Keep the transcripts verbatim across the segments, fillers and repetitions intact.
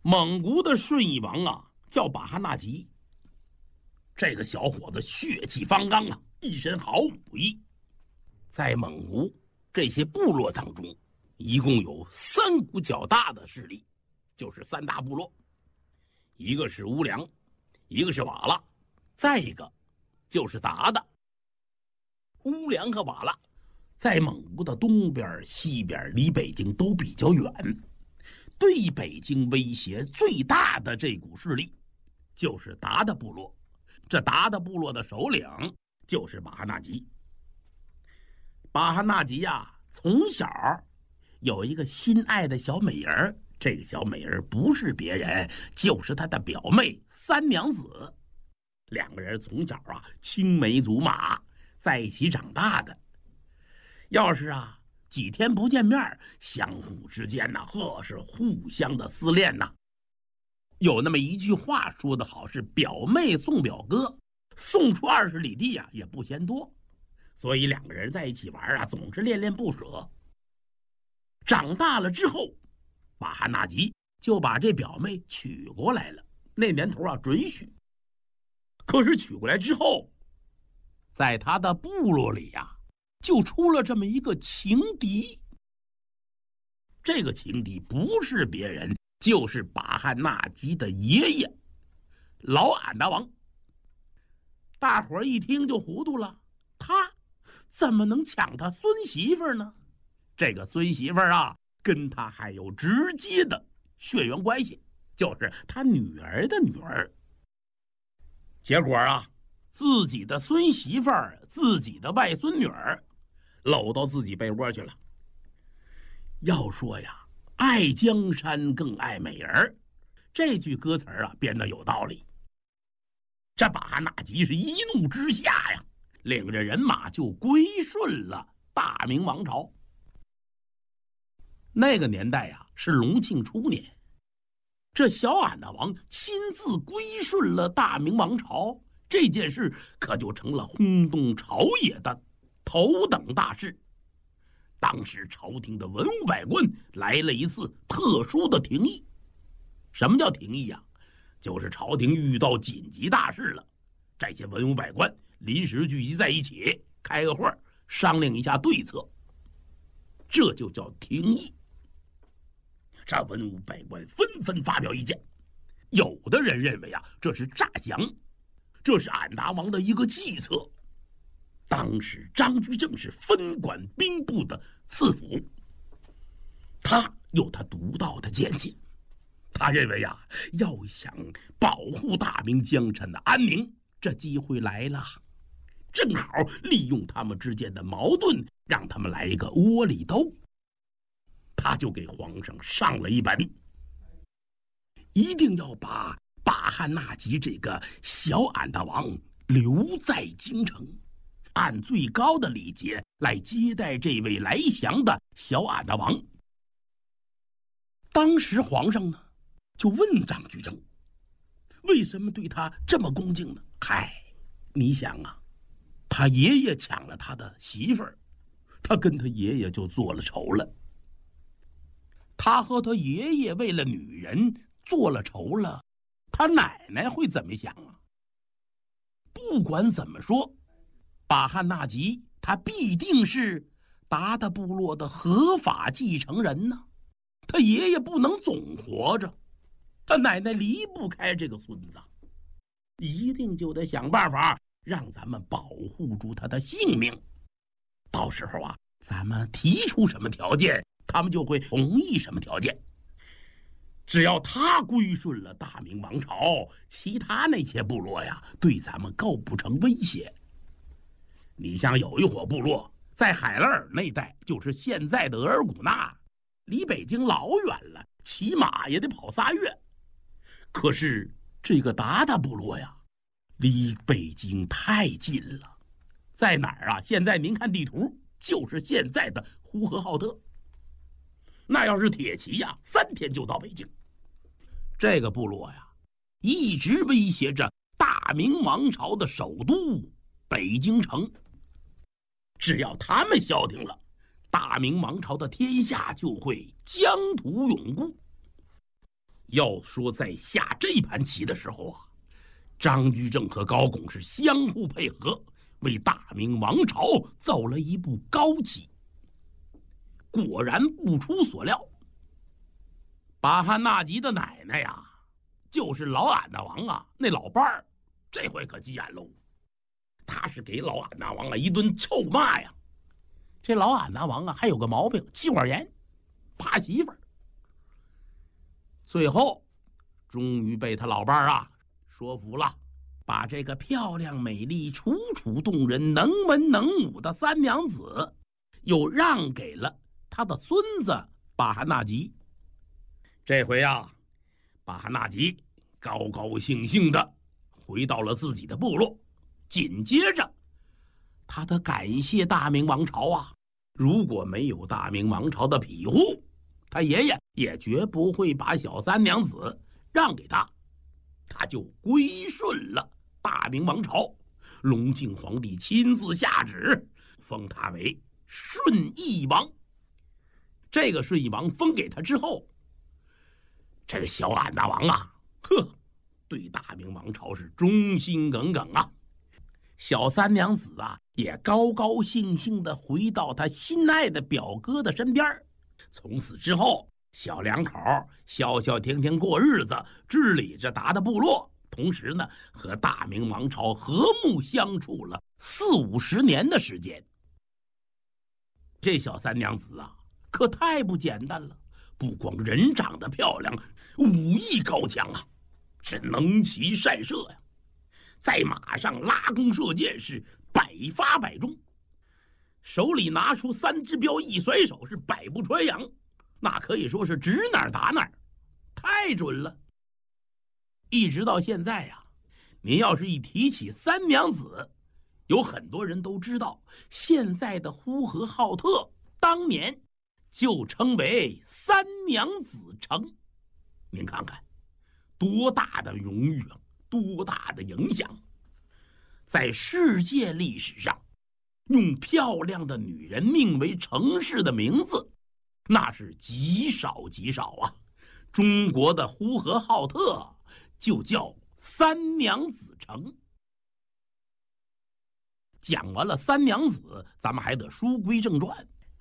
蒙古的顺义王啊，叫巴哈纳吉。这个小伙子血气方刚啊，一身好武艺。在蒙古这些部落当中，一共有三股较大的势力，就是三大部落，一个是乌梁，一个是瓦剌，再一个就是鞑靼。乌梁和瓦剌在蒙古的东边、西边，离北京都比较远。对北京威胁最大的这股势力，就是鞑靼部落。这鞑靼部落的首领就是巴哈纳吉。巴哈纳吉呀、啊，从小有一个心爱的小美人，这个小美人不是别人，就是他的表妹三娘子。两个人从小啊青梅竹马，在一起长大的。要是啊几天不见面，相互之间呢、啊，呵是互相的思恋呐、啊。有那么一句话说得好，是表妹送表哥，送出二十里地呀、啊，也不嫌多。所以两个人在一起玩啊，总是恋恋不舍。长大了之后，巴哈纳吉就把这表妹娶过来了。那年头啊，准许。可是娶过来之后，在他的部落里呀、啊，就出了这么一个情敌。这个情敌不是别人，就是巴哈纳吉的爷爷老俺达王。大伙儿一听就糊涂了，他怎么能抢他孙媳妇呢？这个孙媳妇啊，跟他还有直接的血缘关系，就是他女儿的女儿。结果啊，自己的孙媳妇儿、自己的外孙女儿搂到自己被窝去了。要说呀，爱江山更爱美人，这句歌词啊编得有道理。这巴哈纳吉是一怒之下呀，领着人马就归顺了大明王朝。那个年代呀，是隆庆初年，这小俺大王亲自归顺了大明王朝，这件事可就成了轰动朝野的头等大事。当时朝廷的文武百官来了一次特殊的廷议。什么叫廷议呀？就是朝廷遇到紧急大事了，这些文武百官临时聚集在一起，开个会商量一下对策，这就叫廷议。这文武百官纷纷发表意见，有的人认为啊，这是诈降，这是俺达王的一个计策。当时张居正是分管兵部的次辅，他有他独到的见解。他认为啊，要想保护大明江山的安宁，这机会来了，正好利用他们之间的矛盾，让他们来一个窝里斗。他就给皇上上了一本，一定要把巴哈纳吉这个小俺大王留在京城，按最高的礼节来接待这位来降的小俺大王。当时皇上呢，就问张居正，为什么对他这么恭敬呢？嗨，你想啊，他爷爷抢了他的媳妇儿，他跟他爷爷就做了仇了。他和他爷爷为了女人做了仇了，他奶奶会怎么想啊？不管怎么说，巴哈纳吉他必定是鞑靼部落的合法继承人呢。他爷爷不能总活着，他奶奶离不开这个孙子，一定就得想办法让咱们保护住他的性命。到时候啊，咱们提出什么条件，他们就会同意什么条件。只要他归顺了大明王朝，其他那些部落呀，对咱们构不成威胁。你像有一伙部落在海拉尔那带，就是现在的额尔古纳，离北京老远了，起码也得跑仨月。可是这个鞑靼部落呀，离北京太近了，在哪儿啊？现在您看地图，就是现在的呼和浩特。那要是铁骑呀，三天就到北京。这个部落呀，一直威胁着大明王朝的首都北京城。只要他们消停了，大明王朝的天下就会疆土永固。 要说在下这盘棋的时候啊，张居正和高拱是相互配合，为大明王朝走了一步高棋。果然不出所料，巴汉纳吉的奶奶呀，就是老俺大王啊那老伴儿，这回可急眼喽。他是给老俺大王啊一顿臭骂呀。这老俺大王啊还有个毛病，妻管严，怕媳妇儿。最后终于被他老伴儿啊说服了，把这个漂亮美丽、楚楚动人、能文能武的三娘子又让给了他的孙子巴哈纳吉。这回啊，巴哈纳吉高高兴兴的回到了自己的部落，紧接着他的感谢大明王朝啊，如果没有大明王朝的庇护，他爷爷也绝不会把小三娘子让给他，他就归顺了大明王朝。隆庆皇帝亲自下旨，封他为顺义王。这个顺义王封给他之后，这个小俺大王啊，呵，对大明王朝是忠心耿耿啊。小三娘子啊，也高高兴兴地回到他心爱的表哥的身边。从此之后，小两口消消停停过日子，治理着他的部落，同时呢，和大明王朝和睦相处了四五十年的时间。这小三娘子啊，可太不简单了，不光人长得漂亮，武艺高强啊，是能骑善射呀，在马上拉弓射箭是百发百中，手里拿出三支镖一甩手是百步穿杨，那可以说是指哪儿打哪儿，太准了。一直到现在呀、啊，您要是一提起三娘子，有很多人都知道现在的呼和浩特当年就称为三娘子城。您看看多大的荣誉啊，多大的影响。在世界历史上，用漂亮的女人命为城市的名字，那是极少极少啊。中国的呼和浩特就叫三娘子城。讲完了三娘子，咱们还得书归正传。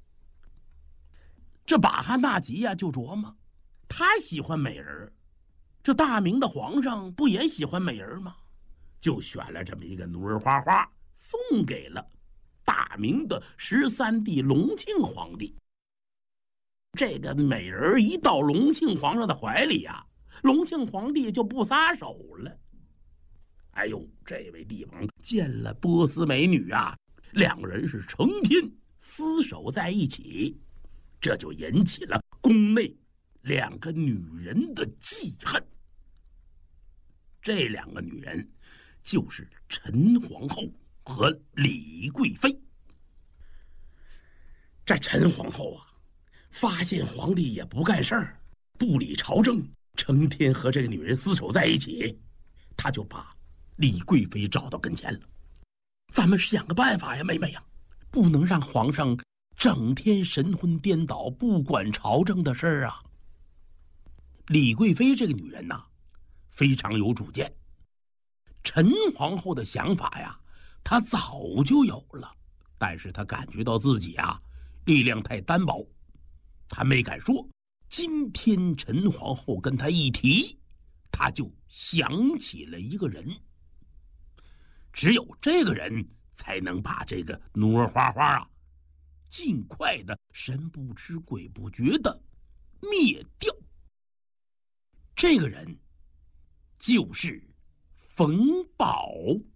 这巴哈纳吉呀、啊，就琢磨，他喜欢美人，这大明的皇上不也喜欢美人吗？就选了这么一个奴儿花花，送给了大明的十三弟隆庆皇帝。这个美人一到隆庆皇上的怀里啊，隆庆皇帝就不撒手了。哎呦，这位帝王见了波斯美女啊，两人是成天厮守在一起，这就引起了宫内两个女人的记恨。这两个女人就是陈皇后和李贵妃。这陈皇后啊，发现皇帝也不干事儿，不理朝政，成天和这个女人厮守在一起，他就把李贵妃找到跟前了。咱们想个办法呀，妹妹呀，不能让皇上整天神魂颠倒，不管朝政的事儿啊。李贵妃这个女人呐、啊，非常有主见。陈皇后的想法呀，她早就有了，但是她感觉到自己啊力量太单薄，她没敢说。今天陈皇后跟她一提，她就想起了一个人。只有这个人才能把这个奴儿花花啊，尽快的神不知鬼不觉的灭掉。这个人就是冯保。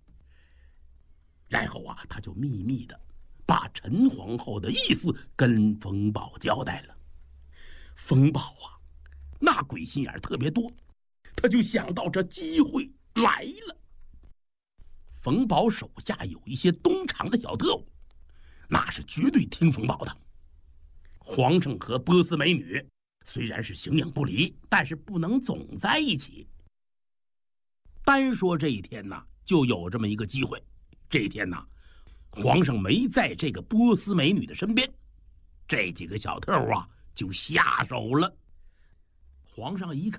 然后啊，他就秘密的把陈皇后的意思跟冯保交代了。冯保啊，那鬼心眼特别多，他就想到这机会来了。冯保手下有一些东厂的小特务，那是绝对听冯保的。皇上和波斯美女虽然是形影不离，但是不能总在一起。单说这一天呢，就有这么一个机会。这一天呢，皇上没在这个波斯美女的身边，这几个小特务啊就下手了。皇上一看